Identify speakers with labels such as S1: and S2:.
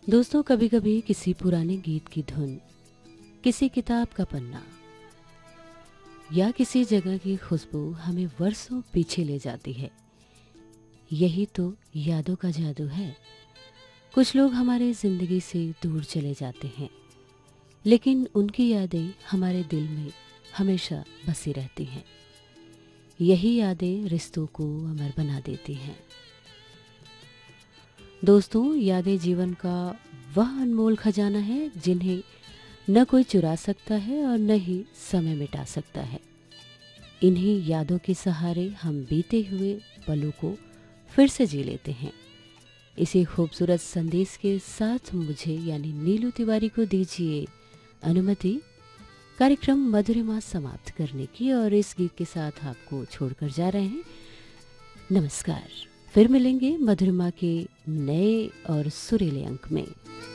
S1: दोस्तों, कभी कभी किसी पुराने गीत की धुन, किसी किताब का पन्ना या किसी जगह की खुशबू हमें वर्षों पीछे ले जाती है। यही तो यादों का जादू है। कुछ लोग हमारे जिंदगी से दूर चले जाते हैं, लेकिन उनकी यादें हमारे दिल में हमेशा बसी रहती हैं। यही यादें रिश्तों को अमर बना देती हैं। दोस्तों, यादें जीवन का वह अनमोल खजाना है जिन्हें न कोई चुरा सकता है और न ही समय मिटा सकता है। इन्हीं यादों के सहारे हम बीते हुए पलों को फिर से जी लेते हैं। इसी खूबसूरत संदेश के साथ मुझे यानी नीलू तिवारी को दीजिए अनुमति कार्यक्रम मधुरिमा समाप्त करने की, और इस गीत के साथ आपको छोड़कर जा रहे हैं। नमस्कार। फिर मिलेंगे मधुरिमा के नए और सुरीले अंक में।